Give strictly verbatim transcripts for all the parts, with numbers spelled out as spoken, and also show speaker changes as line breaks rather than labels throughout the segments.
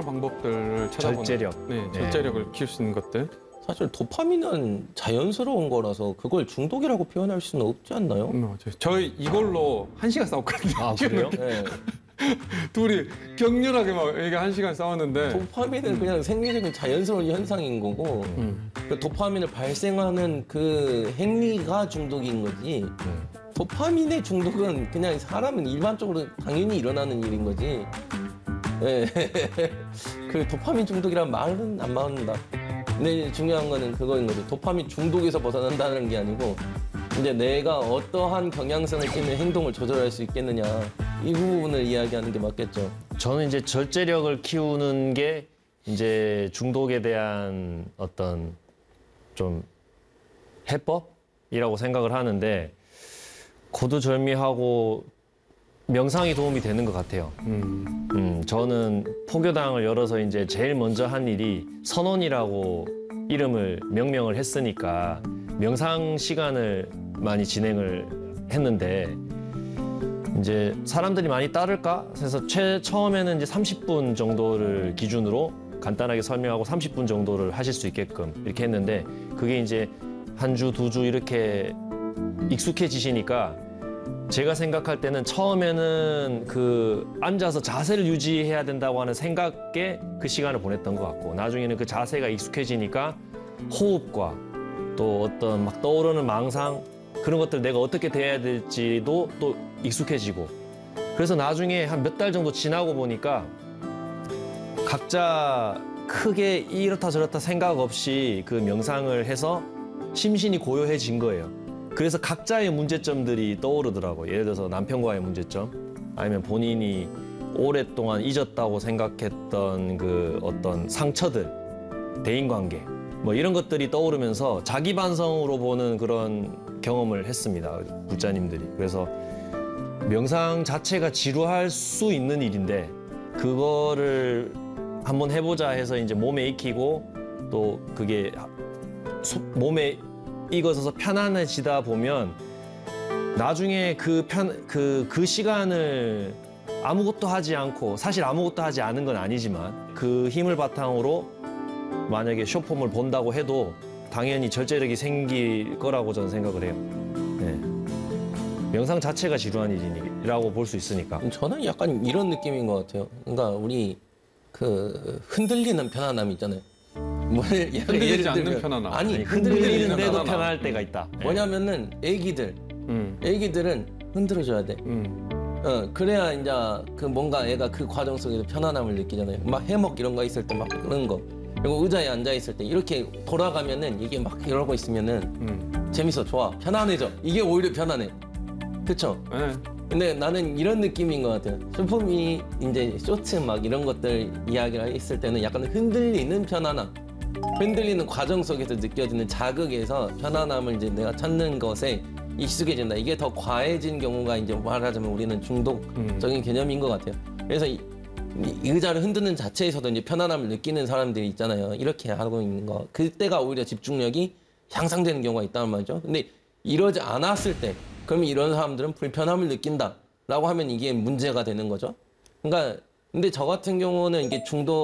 방법들을 찾아보는
절제력.
네, 절제력을 네. 키울 수 있는 것들.
사실 도파민은 자연스러운 거라서 그걸 중독이라고 표현할 수는 없지 않나요?
음, 맞아요. 저희 이걸로 한 시간 싸웠거든요.
아, 그래요?
네.
둘이 격렬하게 막 이게 한 시간 싸웠는데.
도파민은 그냥 생리적인 자연스러운 현상인 거고
음.
그 도파민을 발생하는 그 행위가 중독인 거지.
음.
도파민의 중독은 그냥 사람은 일반적으로 당연히 일어나는 일인 거지. 네. 그 도파민 중독이란 말은 안 맞는다. 근데 중요한 거는 그거인 거죠. 도파민 중독에서 벗어난다는 게 아니고 이제 내가 어떠한 경향성을 띠는 행동을 조절할 수 있겠느냐 이 부분을 이야기하는 게 맞겠죠.
저는 이제 절제력을 키우는 게 이제 중독에 대한 어떤 좀 해법이라고 생각을 하는데 고두절미하고 명상이 도움이 되는 것 같아요.
음.
음, 저는 포교당을 열어서 이제 제일 먼저 한 일이 선원이라고 이름을 명명을 했으니까 명상 시간을 많이 진행을 했는데 이제 사람들이 많이 따를까? 그래서 최, 처음에는 이제 삼십 분 정도를 기준으로 간단하게 설명하고 삼십 분 정도를 하실 수 있게끔 이렇게 했는데 그게 이제 한 주, 두 주 이렇게 익숙해지시니까 제가 생각할 때는 처음에는 그 앉아서 자세를 유지해야 된다고 하는 생각에 그 시간을 보냈던 것 같고 나중에는 그 자세가 익숙해지니까 호흡과 또 어떤 막 떠오르는 망상 그런 것들 내가 어떻게 대해야 될지도 또 익숙해지고 그래서 나중에 한 몇 달 정도 지나고 보니까 각자 크게 이렇다 저렇다 생각 없이 그 명상을 해서 심신이 고요해진 거예요. 그래서 각자의 문제점들이 떠오르더라고요. 예를 들어서 남편과의 문제점, 아니면 본인이 오랫동안 잊었다고 생각했던 그 어떤 상처들, 대인관계, 뭐 이런 것들이 떠오르면서 자기 반성으로 보는 그런 경험을 했습니다. 불자님들이. 그래서 명상 자체가 지루할 수 있는 일인데 그거를 한번 해보자 해서 이제 몸에 익히고 또 그게 몸에 익어서 편안해지다 보면 나중에 그 편, 그, 그 시간을 아무것도 하지 않고 사실 아무것도 하지 않은 건 아니지만 그 힘을 바탕으로 만약에 쇼폼을 본다고 해도 당연히 절제력이 생길 거라고 저는 생각을 해요. 네. 명상 자체가 지루한 일이라고 볼 수 있으니까.
저는 약간 이런 느낌인 것 같아요. 그러니까 우리 그 흔들리는 편안함 있잖아요. 뭐
흔들리지 않는 편안함.
아니,
아니
흔들리는데도
흔들리는데도 편할 때가 있다.
뭐냐면은 애기들,
음.
애기들은 흔들어줘야 돼.
음.
어, 그래야 이제 그 뭔가 애가 그 과정 속에서 편안함을 느끼잖아요. 막 해먹 이런 거 있을 때 막 그런 거. 그리고 의자에 앉아 있을 때 이렇게 돌아가면은 이게 막 이러고 있으면은
음.
재밌어, 좋아, 편안해져. 이게 오히려 편안해. 그쵸?
네.
근데 나는 이런 느낌인 것 같아요. 쇼폼이 이제 쇼츠 막 이런 것들 이야기를 했을 때는 약간 흔들리는 편안함. 흔들리는 과정 속에서 느껴지는 자극에서 편안함을 이제 내가 찾는 것에 익숙해진다. 이게 더 과해진 경우가 이제 말하자면 우리는 중독적인
음.
개념인 것 같아요. 그래서 이, 이 의자를 흔드는 자체에서도 이제 편안함을 느끼는 사람들이 있잖아요. 이렇게 하고 있는 거. 그때가 오히려 집중력이 향상되는 경우가 있다는 말이죠. 근데 이러지 않았을 때, 그러면 이런 사람들은 불편함을 느낀다라고 하면 이게 문제가 되는 거죠. 그러니까 근데 저 같은 경우는 이게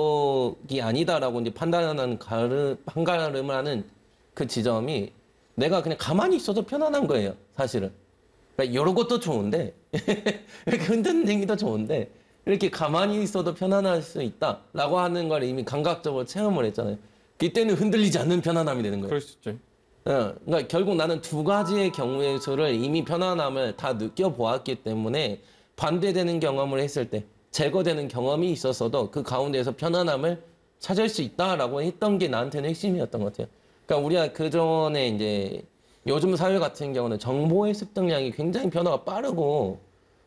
중독이 아니다라고 이제 판단하는 가름, 한가름을 하는 그 지점이 내가 그냥 가만히 있어도 편안한 거예요, 사실은. 그러니까 이런 것도 좋은데, 이렇게 흔드는 행위도 좋은데, 이렇게 가만히 있어도 편안할 수 있다라고 하는 걸 이미 감각적으로 체험을 했잖아요. 그때는 흔들리지 않는 편안함이 되는 거예요.
그럴 수 있죠.
어, 그러니까 결국 나는 두 가지의 경우의 수를 이미 편안함을 다 느껴보았기 때문에 반대되는 경험을 했을 때 제거되는 경험이 있었어도 그 가운데에서 편안함을 찾을 수 있다라고 했던 게 나한테는 핵심이었던 것 같아요. 그러니까 우리가 그전에 이제 요즘 사회 같은 경우는 정보의 습득량이 굉장히 변화가 빠르고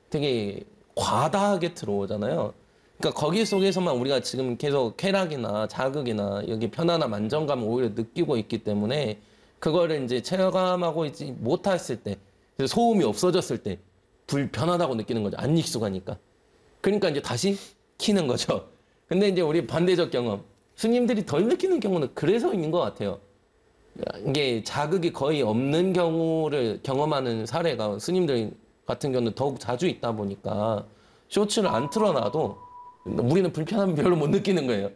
되게 과다하게 들어오잖아요. 그러니까 거기 속에서만 우리가 지금 계속 쾌락이나 자극이나 여기 편안함, 안정감을 오히려 느끼고 있기 때문에 그거를 이제 체감하고 있지 못했을 때, 소음이 없어졌을 때 불편하다고 느끼는 거죠. 안 익숙하니까. 그러니까 이제 다시 키는 거죠. 근데 이제 우리 반대적 경험, 스님들이 덜 느끼는 경우는 그래서 있는 것 같아요. 이게 자극이 거의 없는 경우를 경험하는 사례가 스님들 같은 경우는 더욱 자주 있다 보니까 쇼츠를 안 틀어놔도 우리는 불편함을 별로 못 느끼는 거예요.